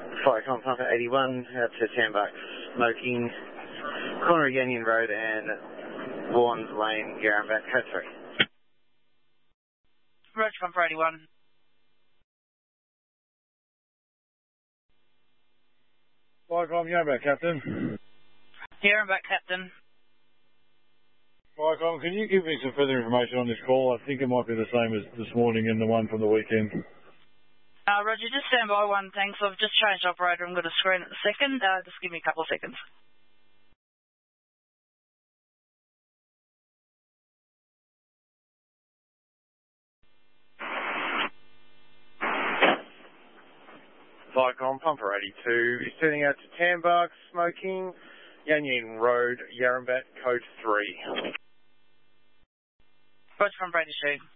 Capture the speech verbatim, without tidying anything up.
Viacom Pumper eighty-one, out to ten bucks, smoking, corner of Union Road and Warnes Lane, Yarrambat, code three. Roger, Pumper eighty-one. Viacom, Yarrambat, Captain. Yarrambat, Captain. Viacom, can you give me some further information on this call? I think it might be the same as this morning and the one from the weekend. Uh, Roger, just stand by one, thanks. I've just changed operator. I'm going to screen it in a second. Uh, just give me a couple of seconds. Viacom Pumper eighty-two is turning out to ten bucks, smoking, Union Road, Yarrambat, code three. Roger, Pumper eighty-two.